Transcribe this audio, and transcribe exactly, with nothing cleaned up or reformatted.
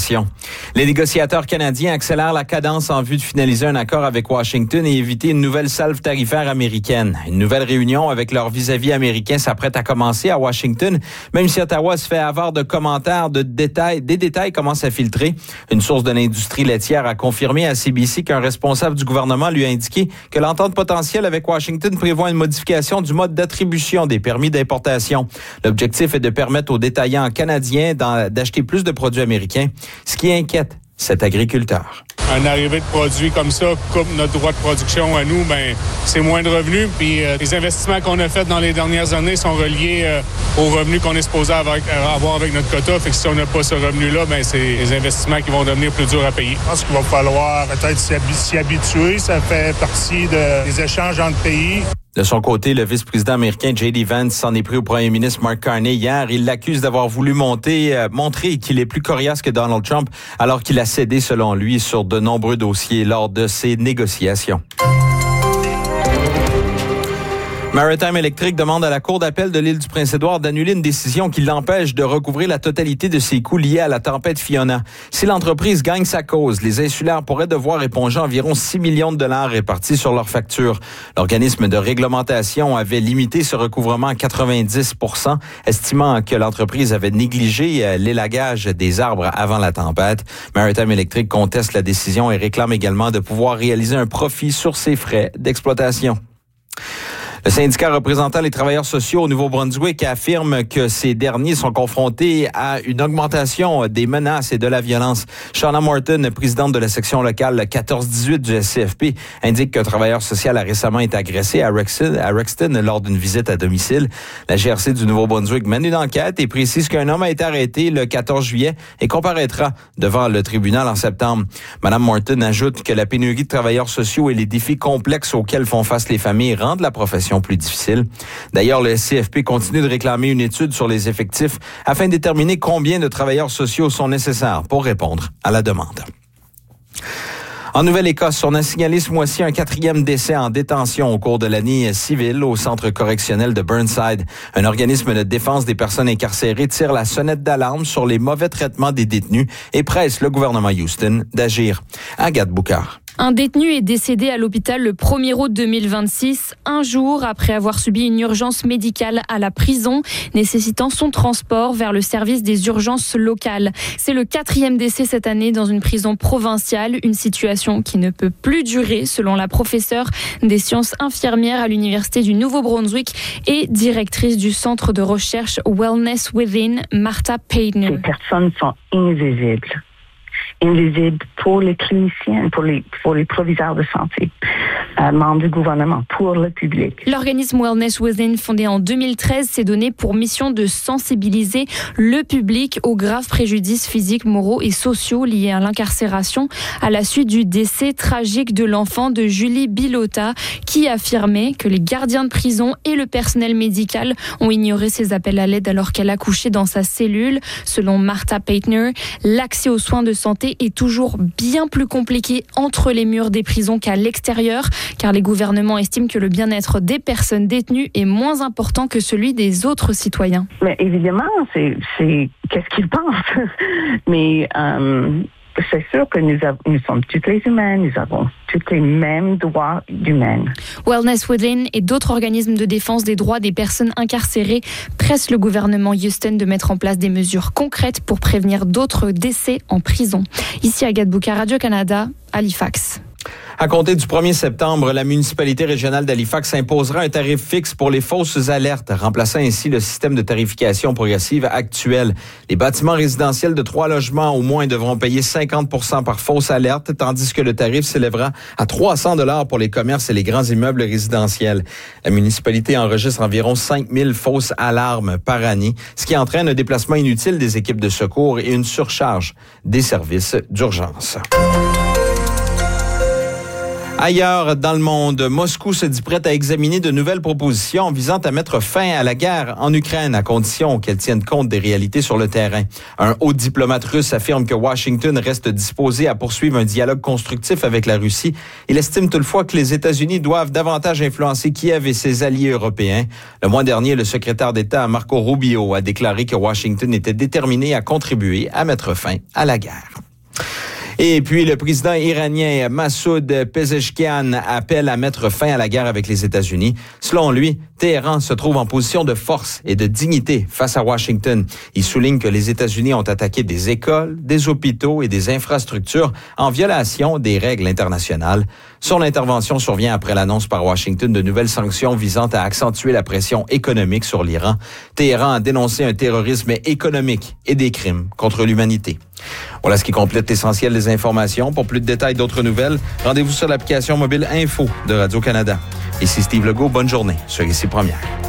déportation. Les négociateurs canadiens accélèrent la cadence en vue de finaliser un accord avec Washington et éviter une nouvelle salve tarifaire américaine. Une nouvelle réunion avec leurs vis-à-vis américains s'apprête à commencer à Washington, même si Ottawa se fait avare de commentaires, de détails, des détails commencent à filtrer. Une source de l'industrie laitière a confirmé à C B C qu'un responsable du gouvernement lui a indiqué que l'entente potentielle avec Washington prévoit une modification du mode d'attribution des permis d'importation. L'objectif est de permettre aux détaillants canadiens d'acheter plus de produits américains, ce qui inquiète cet agriculteur. Un arrivée de produits comme ça coupe notre droit de production à nous, ben c'est moins de revenus. Puis euh, les investissements qu'on a faits dans les dernières années sont reliés euh, aux revenus qu'on est supposé avoir, avoir avec notre quota. Fait que si on n'a pas ce revenu-là, ben c'est les investissements qui vont devenir plus durs à payer. Je pense qu'il va falloir peut-être s'y habituer. Ça fait partie de, des échanges entre pays. De son côté, le vice-président américain J D Vance s'en est pris au premier ministre Mark Carney hier. Il l'accuse d'avoir voulu monter, euh, montrer qu'il est plus coriace que Donald Trump, alors qu'il a cédé, selon lui, sur de nombreux dossiers lors de ces négociations. Maritime Electric demande à la Cour d'appel de l'île du Prince-Édouard d'annuler une décision qui l'empêche de recouvrer la totalité de ses coûts liés à la tempête Fiona. Si l'entreprise gagne sa cause, les insulaires pourraient devoir éponger environ six millions de dollars répartis sur leurs factures. L'organisme de réglementation avait limité ce recouvrement à quatre-vingt-dix pour cent, estimant que l'entreprise avait négligé l'élagage des arbres avant la tempête. Maritime Electric conteste la décision et réclame également de pouvoir réaliser un profit sur ses frais d'exploitation. Le syndicat représentant les travailleurs sociaux au Nouveau-Brunswick affirme que ces derniers sont confrontés à une augmentation des menaces et de la violence. Shauna Morton, présidente de la section locale quatorze dix-huit du S C F P, indique qu'un travailleur social a récemment été agressé à Rexton, à Rexton lors d'une visite à domicile. La G R C du Nouveau-Brunswick mène une enquête et précise qu'un homme a été arrêté le quatorze juillet et comparaîtra devant le tribunal en septembre. Madame Morton ajoute que la pénurie de travailleurs sociaux et les défis complexes auxquels font face les familles rendent la profession plus difficile. D'ailleurs, le S C F P continue de réclamer une étude sur les effectifs afin de déterminer combien de travailleurs sociaux sont nécessaires pour répondre à la demande. En Nouvelle-Écosse, on a signalé ce mois-ci un quatrième décès en détention au cours de l'année civile au centre correctionnel de Burnside. Un organisme de défense des personnes incarcérées tire la sonnette d'alarme sur les mauvais traitements des détenus et presse le gouvernement Houston d'agir. Agathe Boucard. Un détenu est décédé à l'hôpital le premier août deux mille vingt-six, un jour après avoir subi une urgence médicale à la prison, nécessitant son transport vers le service des urgences locales. C'est le quatrième décès cette année dans une prison provinciale, une situation qui ne peut plus durer, selon la professeure des sciences infirmières à l'Université du Nouveau-Brunswick et directrice du centre de recherche Wellness Within, Martha Payton. Ces personnes sont invisibles. invisible pour les cliniciens, pour les, pour les proviseurs de santé, euh, membres du gouvernement, pour le public. L'organisme Wellness Within, fondé en deux mille treize, s'est donné pour mission de sensibiliser le public aux graves préjudices physiques, moraux et sociaux liés à l'incarcération à la suite du décès tragique de l'enfant de Julie Bilota, qui affirmait que les gardiens de prison et le personnel médical ont ignoré ses appels à l'aide alors qu'elle accouchait dans sa cellule. Selon Martha Payton, l'accès aux soins de santé est toujours bien plus compliqué entre les murs des prisons qu'à l'extérieur, car les gouvernements estiment que le bien-être des personnes détenues est moins important que celui des autres citoyens. Mais évidemment, c'est, c'est qu'est-ce qu'ils pensent. Mais euh, c'est sûr que nous, avons, nous sommes toutes les humains, nous avons tous les mêmes droits humains. Wellness Within et d'autres organismes de défense des droits des personnes incarcérées pressent le gouvernement Houston de mettre en place des mesures concrètes pour prévenir d'autres décès en prison. Ici Agathe Boucard, Radio-Canada, Halifax. À compter du premier septembre, la municipalité régionale d'Halifax imposera un tarif fixe pour les fausses alertes, remplaçant ainsi le système de tarification progressive actuel. Les bâtiments résidentiels de trois logements au moins devront payer cinquante pour cent par fausse alerte, tandis que le tarif s'élèvera à trois cents dollars pour les commerces et les grands immeubles résidentiels. La municipalité enregistre environ cinq mille fausses alarmes par année, ce qui entraîne un déplacement inutile des équipes de secours et une surcharge des services d'urgence. Ailleurs dans le monde, Moscou se dit prête à examiner de nouvelles propositions visant à mettre fin à la guerre en Ukraine à condition qu'elle tienne compte des réalités sur le terrain. Un haut diplomate russe affirme que Washington reste disposé à poursuivre un dialogue constructif avec la Russie. Il estime toutefois que les États-Unis doivent davantage influencer Kiev et ses alliés européens. Le mois dernier, le secrétaire d'État Marco Rubio a déclaré que Washington était déterminé à contribuer à mettre fin à la guerre. Et puis, le président iranien Massoud Pezeshkian appelle à mettre fin à la guerre avec les États-Unis. Selon lui, Téhéran se trouve en position de force et de dignité face à Washington. Il souligne que les États-Unis ont attaqué des écoles, des hôpitaux et des infrastructures en violation des règles internationales. Son intervention survient après l'annonce par Washington de nouvelles sanctions visant à accentuer la pression économique sur l'Iran. Téhéran a dénoncé un terrorisme économique et des crimes contre l'humanité. Voilà ce qui complète l'essentiel des informations. Pour plus de détails d'autres nouvelles, rendez-vous sur l'application mobile Info de Radio-Canada. Ici Steve Legault, bonne journée sur Ici Première.